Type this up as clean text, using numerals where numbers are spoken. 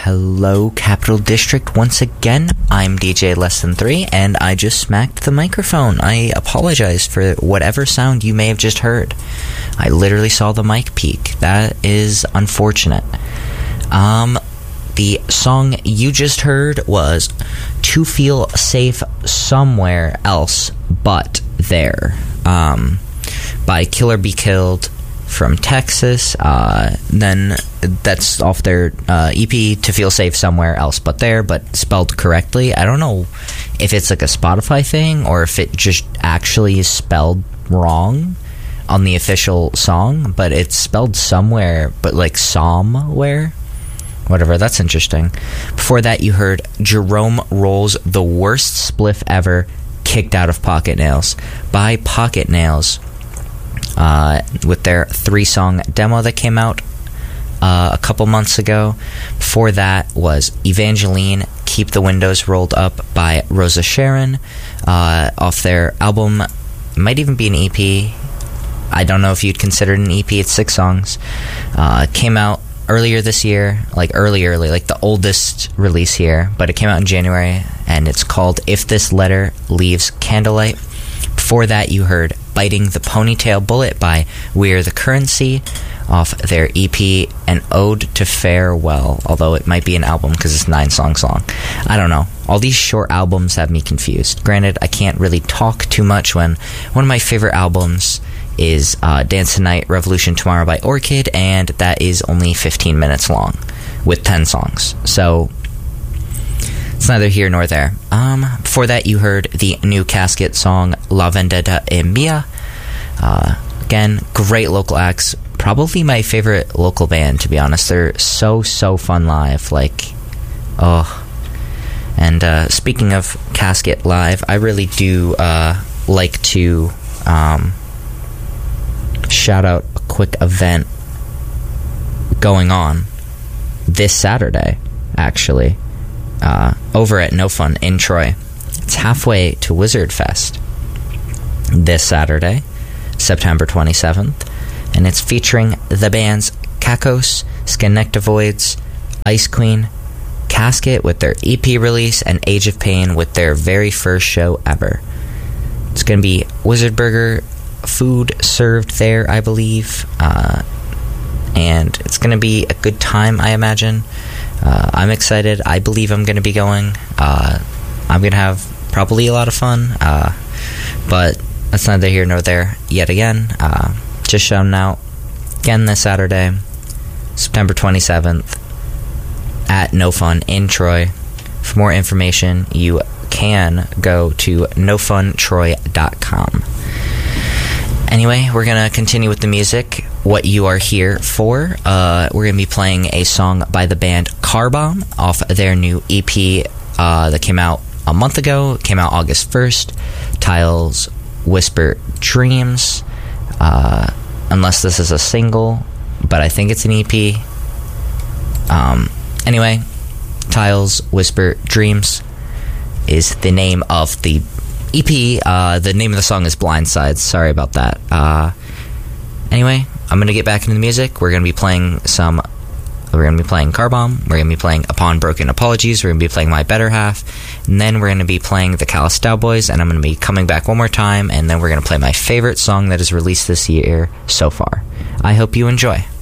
Hello, Capital District. Once again, I'm DJ Less Than 3, and I just smacked the microphone. I apologize for whatever sound you may have just heard. I literally saw the mic peak. That is unfortunate. The song you just heard was To Feel Safe Somewhere Else But There, by Killer Be Killed from Texas. Then that's off their EP, To Feel Safe Somewhere Else But There, but spelled correctly. I don't know if it's like a Spotify thing or if it just actually is spelled wrong on the official song, but it's spelled somewhere, but like somewhere. Whatever, that's interesting. Before that, you heard Jerome Roll's The Worst Spliff Ever, Kicked Out of Pocket Nails by Pocket Nails, with their 3-song demo that came out a couple months ago. Before that was Evangeline, Keep the Windows Rolled Up by Rosa Sharon, off their album, might even be an EP. I don't know if you'd consider it an EP. It's 6 songs. Came out earlier this year, like early, like the oldest release here, but it came out in January, and it's called If This Letter Leaves Candlelight. Before that, you heard Biting the Ponytail Bullet by We're the Currency, off their EP, An Ode to Farewell, although it might be an album because it's 9-song long. I don't know. All these short albums have me confused. Granted, I can't really talk too much when one of my favorite albums is Dance Tonight, Revolution Tomorrow by Orchid, and that is only 15 minutes long with 10 songs. So it's neither here nor there. Before that, you heard the new Casket song La Vendetta è Mia. Again, great local acts. Probably my favorite local band, to be honest. They're so fun live. And speaking of Casket live, I really do like to shout out a quick event going on this Saturday, actually, over at No Fun in Troy. It's halfway to Wizard Fest this Saturday, September 27th, and it's featuring the bands Kakos, Skenectavoids, Ice Queen, Casket with their EP release, and Age of Pain with their very first show ever. It's going to be Wizard Burger food served there, I believe, and it's going to be a good time, I imagine. I'm excited. I believe I'm going to be going. I'm going to have probably a lot of fun, but that's neither here nor there yet again. Just shouting out again this Saturday, September 27th, at No Fun in Troy. For more information, you can go to nofuntroy.com. Anyway, we're going to continue with the music. What you are here for, we're going to be playing a song by the band Carbomb off their new EP that came out a month ago. It came out August 1st. Tiles Whisper Dreams. Unless this is a single, but I think it's an EP. Anyway, Tiles Whisper Dreams is the name of the EP. The name of the song is Blindsides. Sorry about that. Anyway, I'm gonna get back into the music. We're gonna be playing Carbomb. We're gonna be playing Upon Broken Apologies. We're gonna be playing My Better Half, and then we're gonna be playing the Callous Cowboys. And I'm gonna be coming back one more time, and then we're gonna play my favorite song that is released this year so far. I hope you enjoy.